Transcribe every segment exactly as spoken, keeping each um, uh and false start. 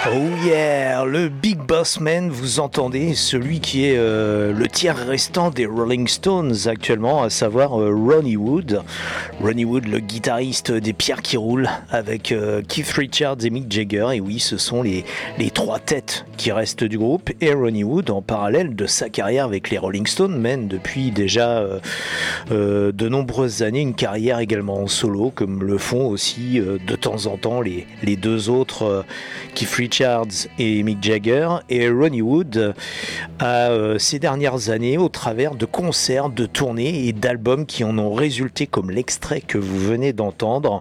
Oh yeah, le Big Boss Man, vous entendez, celui qui est euh, le tiers restant des Rolling Stones actuellement, à savoir euh, Ronnie Wood. Ronnie Wood, le guitariste des Pierres qui roulent, avec euh, Keith Richards et Mick Jagger. Et oui, ce sont les, les trois têtes qui restent du groupe. Et Ronnie Wood, en parallèle de sa carrière avec les Rolling Stones, mène depuis déjà euh, euh, de nombreuses années une carrière également en solo, comme le font aussi euh, de temps en temps les, les deux autres, euh, Keith Richards et Mick Jagger. Et Ronnie Wood a euh, ces dernières années, au travers de concerts, de tournées et d'albums qui en ont résulté, comme l'extrait que vous venez d'entendre,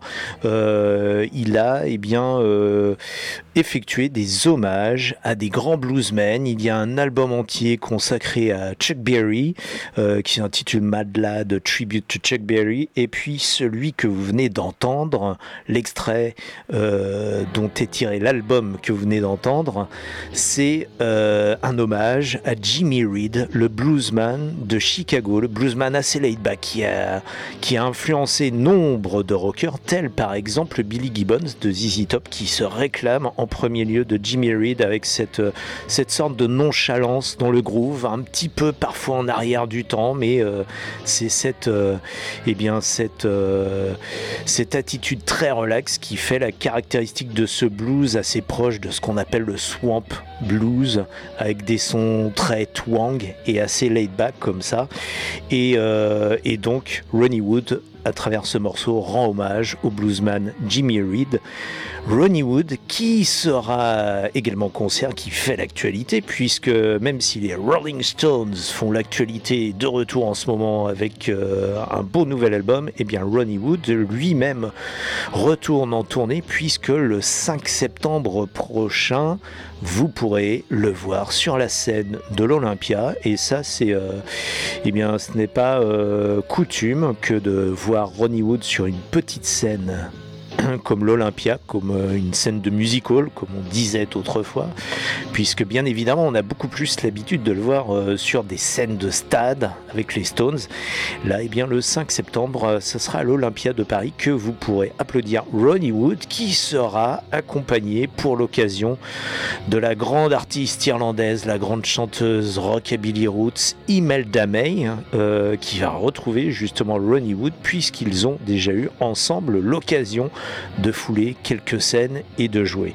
euh, il a eh bien euh, effectué des hommages à des grands bluesmen. Il y a un album entier consacré à Chuck Berry euh, qui s'intitule Mad Lad Tribute to Chuck Berry, et puis celui que vous venez d'entendre, l'extrait euh, dont est tiré l'album que vous venez d'entendre, c'est euh, un hommage à Jimmy Reed, le bluesman de Chicago, le bluesman assez laid back qui a, qui a influencé nombre de rockers, tels par exemple Billy Gibbons de Z Z Top, qui se réclame en premier lieu de Jimmy Reed avec cette, cette sorte de nonchalance dans le groove, un petit peu parfois en arrière du temps, mais euh, c'est cette, euh, eh bien, cette, euh, cette attitude très relaxe qui fait la caractéristique de ce blues assez proche de ce qu'on appelle le swamp blues, avec des sons très twang et assez laid back comme ça. Et, euh, et donc Ronnie Wood, à travers ce morceau, rend hommage au bluesman Jimmy Reed. Ronnie Wood, qui sera également concert, qui fait l'actualité, puisque même si les Rolling Stones font l'actualité de retour en ce moment avec euh, un beau nouvel album, eh bien Ronnie Wood lui-même retourne en tournée, puisque le cinq septembre prochain, vous pourrez le voir sur la scène de l'Olympia. Et ça, c'est, euh, eh bien, ce n'est pas euh, coutume que de voir Ronnie Wood sur une petite scène comme l'Olympia, comme une scène de music hall, comme on disait autrefois, puisque bien évidemment on a beaucoup plus l'habitude de le voir euh, sur des scènes de stade avec les Stones. Là, eh bien, le cinq septembre, ce sera à l'Olympia de Paris que vous pourrez applaudir Ronnie Wood, qui sera accompagné pour l'occasion de la grande artiste irlandaise, la grande chanteuse rockabilly roots Imelda May, euh, qui va retrouver justement Ronnie Wood, puisqu'ils ont déjà eu ensemble l'occasion de fouler quelques scènes et de jouer.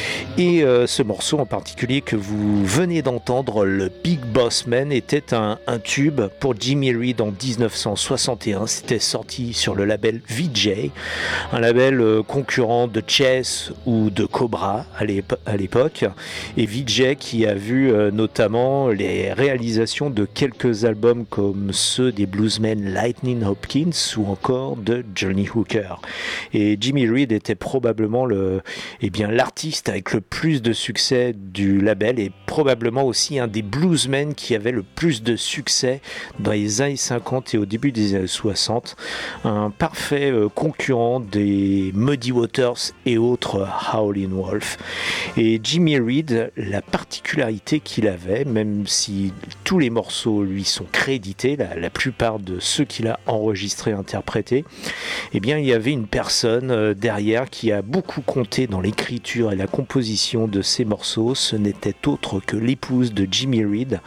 Et euh, ce morceau en particulier que vous venez d'entendre, le Big Boss Man, était un, un tube pour Jimmy Reed en dix-neuf cent soixante et un. C'était sorti sur le label V J, un label euh, concurrent de Chess ou de Cobra à, l'ép- à l'époque. Et V J qui a vu euh, notamment les réalisations de quelques albums comme ceux des bluesmen Lightning Hopkins ou encore de Johnny Hooker. Et Jimmy Reed était probablement le, eh bien, l'artiste avec le plus de succès du label, et probablement aussi un des bluesmen qui avait le plus de succès dans les années cinquante et au début des années soixante. Un parfait euh, concurrent des Muddy Waters et autres Howlin' Wolf. Et Jimmy Reed, la particularité qu'il avait, même si tous les morceaux lui sont crédités, la, la plupart de ceux qu'il a enregistrés, interprétés, eh bien, il y avait une personne euh, derrière qui a beaucoup compté dans l'écriture et la composition de ces morceaux. Ce n'était autre que l'épouse de Jimmy Reed,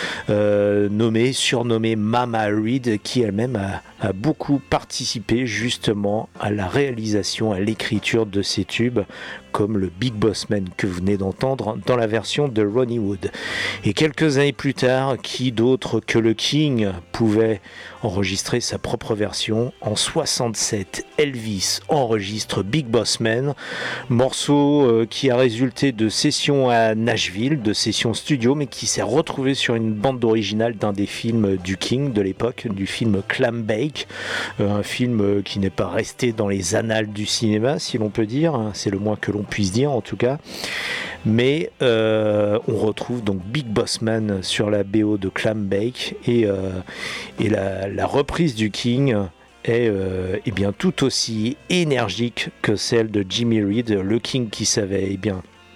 euh, nommée, surnommée Mama Reed, qui elle-même a, a beaucoup participé justement à la réalisation, à l'écriture de ces tubes, comme le Big Boss Man que vous venez d'entendre dans la version de Ronnie Wood. Et quelques années plus tard, qui d'autre que le King pouvait enregistrer sa propre version? En soixante-sept, Elvis enregistre Big Boss Man, morceau euh, qui a résulté de sessions à Nashville, de sessions studio, mais qui s'est retrouvé sur une bande originale d'un des films du King de l'époque, du film Clam Bake, euh, un film euh, qui n'est pas resté dans les annales du cinéma, si l'on peut dire, hein, c'est le moins que l'on puisse dire en tout cas. Mais euh, on retrouve donc Big Boss Man sur la B O de Clam Bake, et, euh, et la, la reprise du King est euh, eh bien, tout aussi énergique que celle de Jimmy Reed, le King qui savait eh bien,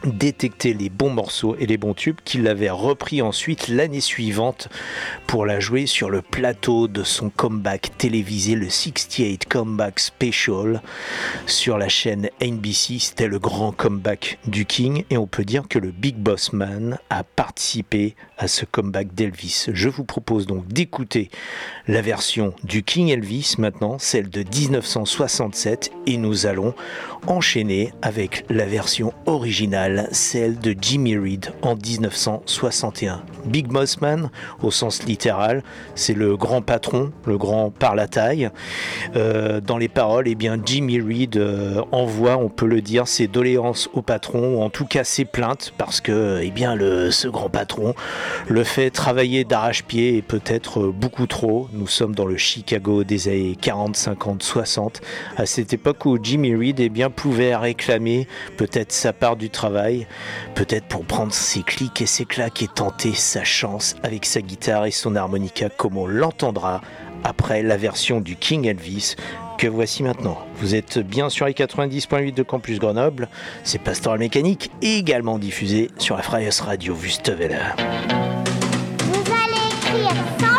détecter les bons morceaux et les bons tubes qu'il avait repris ensuite l'année suivante pour la jouer sur le plateau de son comeback télévisé, le soixante-dix-huit Comeback Special sur la chaîne N B C. C'était le grand comeback du King et on peut dire que le Big Boss Man a participé à ce comeback d'Elvis. Je vous propose donc d'écouter la version du King Elvis maintenant, celle de dix-neuf cent soixante-sept, et nous allons enchaîner avec la version originale, celle de Jimmy Reed en dix-neuf cent soixante et un. Big Boss Man, au sens littéral, c'est le grand patron, le grand par la taille. Euh, dans les paroles, eh bien, Jimmy Reed euh, envoie, on peut le dire, ses doléances au patron, ou en tout cas ses plaintes, parce que eh bien, le, ce grand patron le fait travailler d'arrache-pied et peut-être beaucoup trop. Nous sommes dans le Chicago des années quarante, cinquante, soixante, à cette époque où Jimmy Reed eh bien, pouvait réclamer peut-être sa part du travail, peut-être pour prendre ses clics et ses claques et tenter sa chance avec sa guitare et son harmonica, comme on l'entendra après la version du King Elvis que voici maintenant. Vous êtes bien sur les quatre-vingt-dix virgule huit de Campus Grenoble, c'est Pastoral Mécanique, également diffusé sur la Freies Radio Wüstewelle. Vous allez écrire